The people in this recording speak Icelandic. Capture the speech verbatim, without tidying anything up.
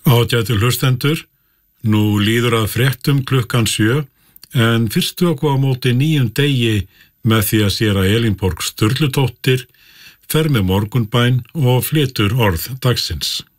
Ágætu hlustendur, nú líður að fréttum klukkan sjö, en fyrst tökum á móti nýjum degi með því að séra Elínborg Sturludóttir fer með morgunbæn og flytur orð dagsins.